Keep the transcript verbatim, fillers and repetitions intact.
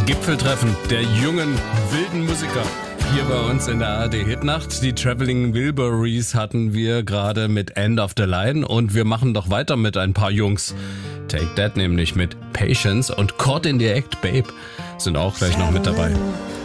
Gipfeltreffen der jungen, wilden Musiker. Hier bei uns in der A R D Hitnacht. Die Traveling Wilburys hatten wir gerade mit End of the Line und wir machen doch weiter mit ein paar Jungs. Take That nämlich mit Patience und Caught in the Act Babe sind auch gleich noch mit dabei.